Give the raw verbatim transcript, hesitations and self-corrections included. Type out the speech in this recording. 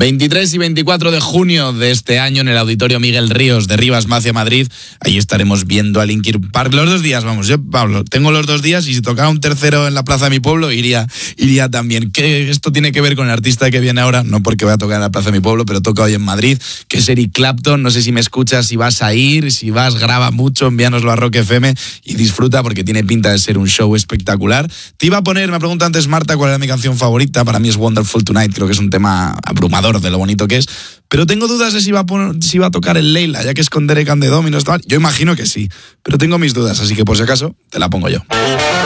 veintitrés y veinticuatro de junio de este año en el Auditorio Miguel Ríos de Rivas Macia, Madrid. Ahí estaremos viendo a Linkin Park los dos días, vamos, yo, Pablo, tengo los dos días y si tocara un tercero en la plaza de mi pueblo, iría, iría también. ¿Qué esto tiene que ver con el artista que viene ahora? No porque voy a tocar en la plaza de mi pueblo, pero toca hoy en Madrid, que es Eric Clapton. No sé si me escuchas, si vas a ir, si vas, graba mucho, envíanoslo a Rock F M y disfruta porque tiene pinta de ser un show espectacular. Te iba a poner, me pregunta antes Marta cuál era mi canción favorita. Para mí es Wonderful Tonight, creo que es un tema abrumador de lo bonito que es, pero tengo dudas de si va a, poner, si va a tocar el Leila, ya que es con Derek and the Dominos. Yo imagino que sí, pero tengo mis dudas, así que por si acaso te la pongo yo.